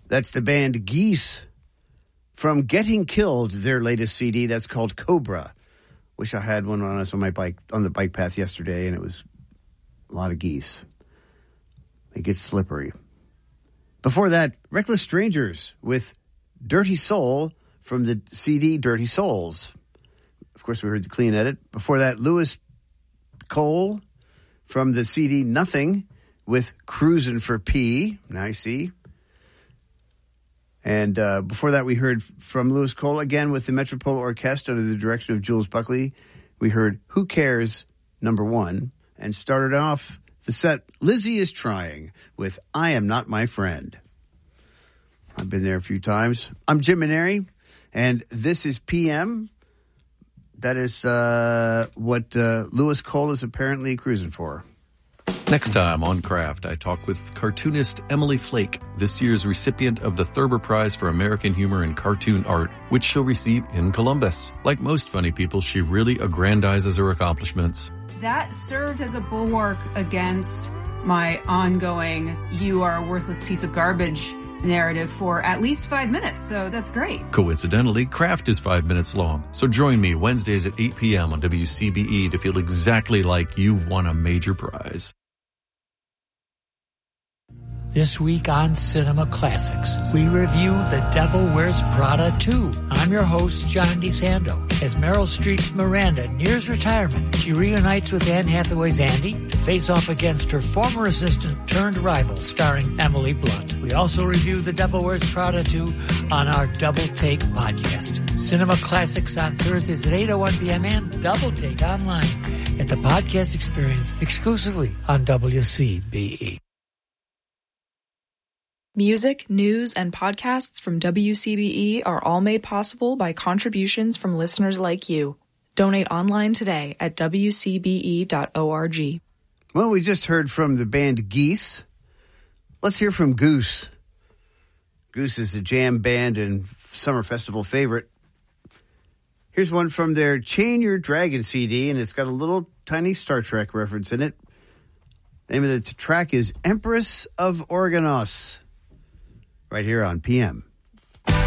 That's the band Geese from Getting Killed, their latest CD. That's called Cobra. Wish I had one on us on my bike, on the bike path yesterday, and it was a lot of geese. It gets slippery. Before that, Reckless Strangers with Dirty Soul from the CD Dirty Souls. Of course, we heard the clean edit. Before that, Lewis Cole from the CD Nothing with Cruisin' for P. Now you see. And before that, we heard from Lewis Cole again with the Metropole Orchestra under the direction of Jules Buckley. We heard Who Cares, #1, and started off the set, Lizzie is Trying, with I Am Not My Friend. I've been there a few times. I'm Jim Maneri, and this is PM. That is what Lewis Cole is apparently cruising for. Next time on Craft, I talk with cartoonist Emily Flake, this year's recipient of the Thurber Prize for American Humor and Cartoon Art, which she'll receive in Columbus. Like most funny people, she really aggrandizes her accomplishments. That served as a bulwark against my ongoing "you are a worthless piece of garbage" narrative for at least 5 minutes, so that's great. Coincidentally, Craft is 5 minutes long, so join me Wednesdays at 8 p.m. on WCBE to feel exactly like you've won a major prize. This week on Cinema Classics, we review The Devil Wears Prada 2. I'm your host, John DeSando. As Meryl Streep's Miranda nears retirement, she reunites with Anne Hathaway's Andy to face off against her former assistant turned rival, starring Emily Blunt. We also review The Devil Wears Prada 2 on our Double Take podcast. Cinema Classics on Thursdays at 8:01 p.m. and Double Take online at the podcast experience exclusively on WCBE. Music, news, and podcasts from WCBE are all made possible by contributions from listeners like you. Donate online today at wcbe.org. Well, we just heard from the band Geese. Let's hear from Goose. Goose is a jam band and summer festival favorite. Here's one from their Chain Your Dragon CD, and it's got a little tiny Star Trek reference in it. The name of the track is Empress of Organos. Right here on PM.